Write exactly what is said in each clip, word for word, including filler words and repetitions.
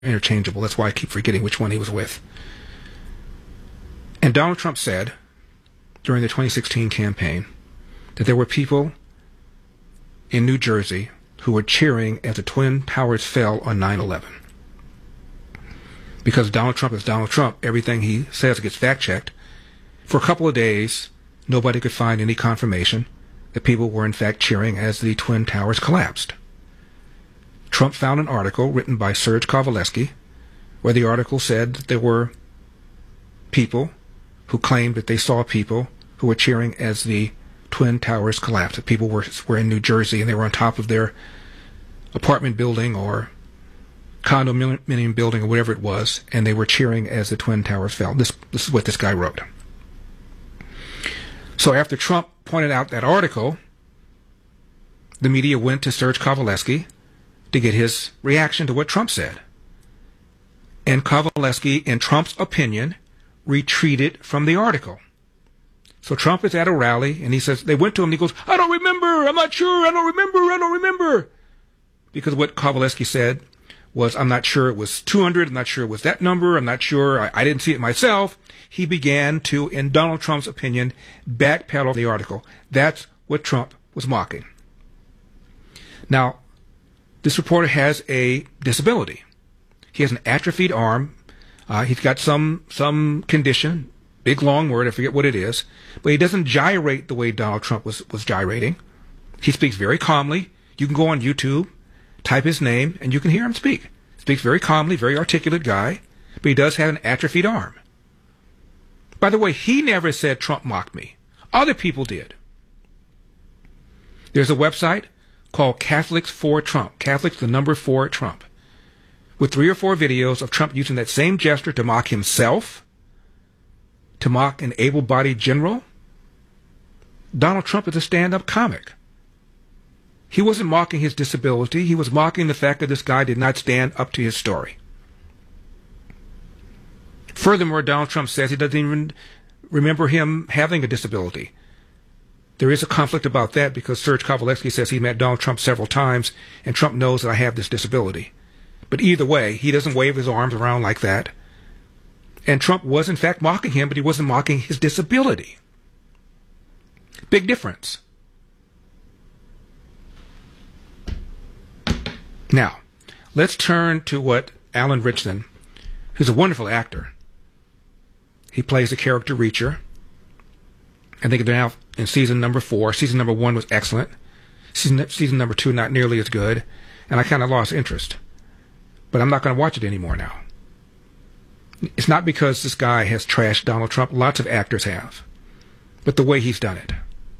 interchangeable. That's why I keep forgetting which one he was with. And Donald Trump said during the twenty sixteen campaign that there were people in New Jersey who were cheering as the Twin Towers fell on nine eleven. Because Donald Trump is Donald Trump, everything he says gets fact-checked. For a couple of days, nobody could find any confirmation that people were in fact cheering as the Twin Towers collapsed. Trump found an article written by Serge Kovaleski where the article said that there were people who claimed that they saw people who were cheering as the Twin Towers collapsed. That people were, were in New Jersey and they were on top of their apartment building or condominium building or whatever it was, and they were cheering as the Twin Towers fell. This, this is what this guy wrote. So after Trump pointed out that article, the media went to Serge Kovaleski to get his reaction to what Trump said. And Kovaleski, in Trump's opinion, retreated from the article. So Trump is at a rally, and he says, they went to him, and he goes, I don't remember, I'm not sure, I don't remember, I don't remember. Because what Kovaleski said was, I'm not sure it was two hundred, I'm not sure it was that number, I'm not sure, I, I didn't see it myself. He began to, in Donald Trump's opinion, backpedal the article. That's what Trump was mocking. Now, this reporter has a disability. He has an atrophied arm. Uh, he's got some some condition, big long word, I forget what it is, but he doesn't gyrate the way Donald Trump was, was gyrating. He speaks very calmly. You can go on YouTube, type his name, and you can hear him speak. He speaks very calmly, very articulate guy, but he does have an atrophied arm. By the way, he never said Trump mocked me. Other people did. There's a website called Catholics for Trump, Catholics the number four Trump, with three or four videos of Trump using that same gesture to mock himself, to mock an able-bodied general. Donald Trump is a stand-up comic. He wasn't mocking his disability. He was mocking the fact that this guy did not stand up to his story. Furthermore, Donald Trump says he doesn't even remember him having a disability. There is a conflict about that because Serge Kovaleski says he met Donald Trump several times, and Trump knows that I have this disability. But either way, he doesn't wave his arms around like that. And Trump was, in fact, mocking him, but he wasn't mocking his disability. Big difference. Now, let's turn to what Alan Ritchson, who's a wonderful actor. He plays the character Reacher. I think they're now in season number four. Season number one was excellent. Season, season number two, not nearly as good. And I kind of lost interest. But I'm not going to watch it anymore now. It's not because this guy has trashed Donald Trump. Lots of actors have. But the way he's done it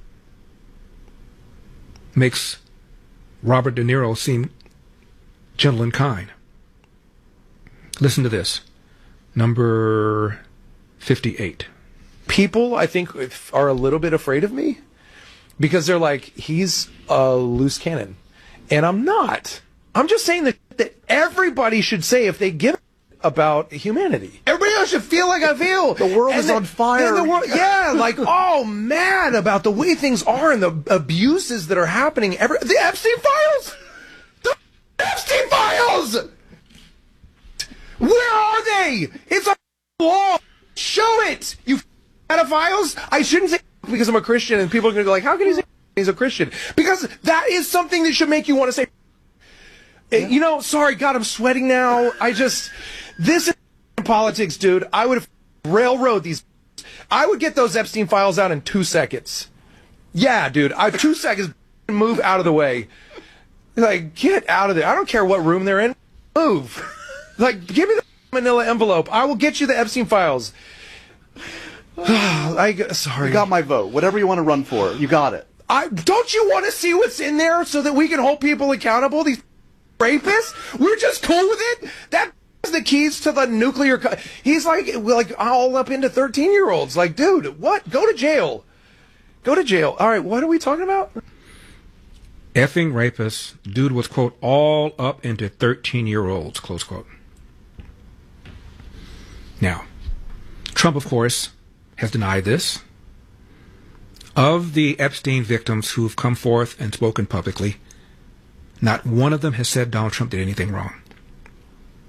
makes Robert De Niro seem gentle and kind. Listen to this. Number fifty-eight. People, I think, are a little bit afraid of me because they're like, he's a loose cannon. And I'm not. I'm just saying that, that everybody should say if they give about humanity. Everybody else should feel like I feel. The world and is then, on fire. The world, yeah, like, oh, man, about the way things are and the abuses that are happening. Every, the Epstein files! The Epstein files! Where are they? It's on the wall. Show it, you pedophiles. I shouldn't say because I'm a Christian and people are going to go like, how can he say he's a Christian? Because that is something that should make you want to say, yeah. You know, sorry, God, I'm sweating now. I just, this is politics, dude. I would have railroad these. I would get those Epstein files out in two seconds. Yeah, dude, I two seconds, move out of the way. Like, get out of there. I don't care what room they're in. Move. Like, give me the manila envelope. I will get you the Epstein files. I, sorry. You got my vote. Whatever you want to run for, you got it. I don't you want to see what's in there so that we can hold people accountable? These rapists? We're just cool with it? That is the keys to the nuclear... Co- He's like, like all up into thirteen-year-olds. Like, dude, what? Go to jail. Go to jail. All right, what are we talking about? Effing rapists. Dude was, quote, all up into thirteen-year-olds, close quote. Now, Trump, of course, has denied this. Of the Epstein victims who've come forth and spoken publicly, not one of them has said Donald Trump did anything wrong.